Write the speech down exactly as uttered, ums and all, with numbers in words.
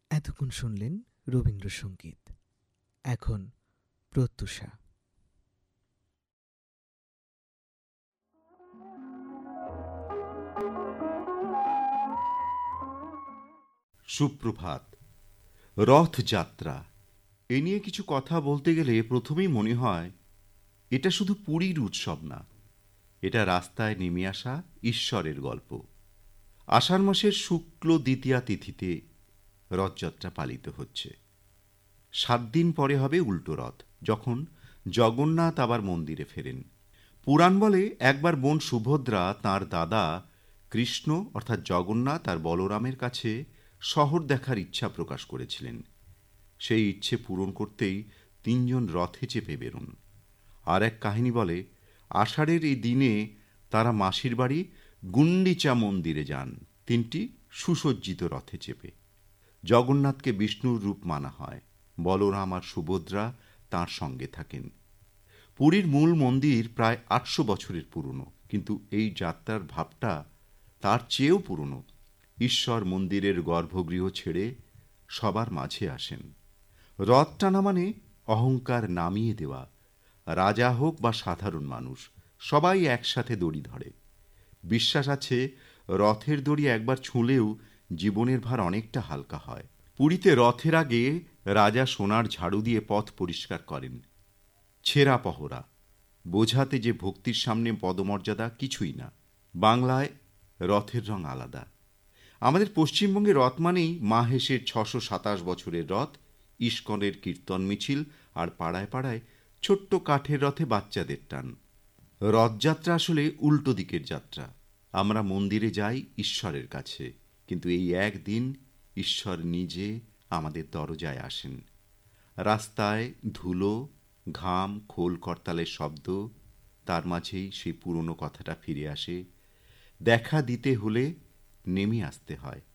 এতক্ষণ শুনলেন রবীন্দ্রসঙ্গীত। এখন প্রত্যুষা। সুপ্রভাত। রথযাত্রা এ নিয়ে কিছু কথা বলতে গেলে প্রথমেই মনে হয় এটা শুধু পুরীর উৎসব না, এটা রাস্তায় নেমে আসা ঈশ্বরের গল্প। আষাঢ় মাসের শুক্ল দ্বিতীয়া তিথিতে রথযাত্রা পালিত হচ্ছে। সাত দিন পরে হবে উল্টো রথ, যখন জগন্নাথ আবার মন্দিরে ফেরেন। পুরাণ বলে একবার বোন সুভদ্রা তাঁর দাদা কৃষ্ণ অর্থাৎ জগন্নাথ আর বলরামের কাছে শহর দেখার ইচ্ছা প্রকাশ করেছিলেন। সেই ইচ্ছে পূরণ করতেই তিনজন রথে চেপে বেরোন। আর এক কাহিনী বলে, আষাঢ়ের এই দিনে তারা মাসির বাড়ি গুন্ডিচা মন্দিরে যান তিনটি সুসজ্জিত রথে চেপে। জগন্নাথকে বিষ্ণুর রূপ মানা হয়, বলরাম আর সুভদ্রা তাঁর সঙ্গে থাকেন। পুরীর মূল মন্দির প্রায় আটশো বছরের পুরনো, কিন্তু এই যাত্রার ভাবটা তার চেয়েও পুরনো। ঈশ্বর মন্দিরের গর্ভগৃহ ছেড়ে সবার মাঝে আসেন। রথ টানা মানে অহংকার নামিয়ে দেওয়া। রাজা হোক বা সাধারণ মানুষ, সবাই একসাথে দড়ি ধরে। বিশ্বাস আছে, রথের দড়ি একবার ছুঁলেও জীবনের ভার অনেকটা হালকা হয়। পুরীতে রথের আগে রাজা সোনার ঝাড়ু দিয়ে পথ পরিষ্কার করেন। ছেঁড়া পহরা বোঝাতে যে ভক্তির সামনে পদমর্যাদা কিছুই না। বাংলায় রথের রং আলাদা। আমাদের পশ্চিমবঙ্গে রথ মানেই মাহেশের ছশো সাতাশ বছরের রথ, ইস্কনের কীর্তন মিছিল, আর পাড়ায় পাড়ায় ছোট্ট কাঠের রথে বাচ্চাদের টান। রথযাত্রা আসলে উল্টো দিকের যাত্রা। আমরা মন্দিরে যাই ঈশ্বরের কাছে, কিন্তু এই একদিন ঈশ্বর নিজে আমাদের দরজায় আসেন। রাস্তায় ধুলো, ঘাম, খোল করতালের শব্দ, তার মাঝেই সেই পুরনো কথাটা ফিরে আসে, দেখা দিতে হলে নেমে আসতে হয়।